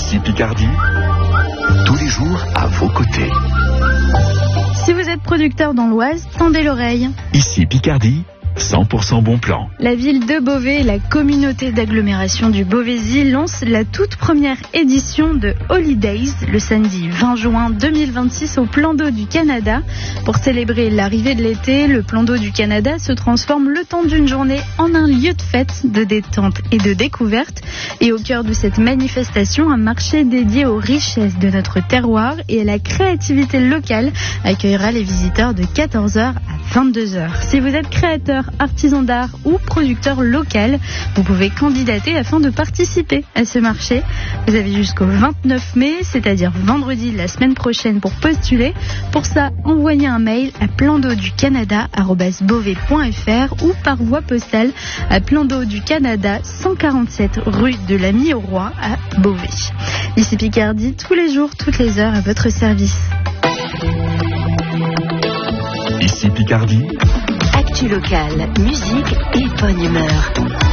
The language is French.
Ici Picardie, tous les jours à vos côtés. Si vous êtes producteur dans l'Oise, tendez l'oreille. Ici Picardie, 100% bon plan. La ville de Beauvais et la communauté d'agglomération du Beauvaisis lancent la toute première édition de Holidays le samedi 20 juin 2026 au plan d'eau du Canada. Pour célébrer l'arrivée de l'été, le plan d'eau du Canada se transforme le temps d'une journée en un lieu de fête, de détente et de découverte. Et au cœur de cette manifestation, un marché dédié aux richesses de notre terroir et à la créativité locale accueillera les visiteurs de 14h à 22h. Si vous êtes créateur, artisan d'art ou producteur local, vous pouvez candidater afin de participer à ce marché. Vous avez jusqu'au 29 mai, c'est-à-dire vendredi de la semaine prochaine pour postuler. Pour ça, envoyez un mail à plandauducanada@beauvais.fr ou par voie postale à Plan d'eau du Canada, 147 rue de la Mis-au-Roi à Beauvais. Ici Picardie, tous les jours, toutes les heures à votre service. Ici Picardie. Actu locale, musique et bonne humeur.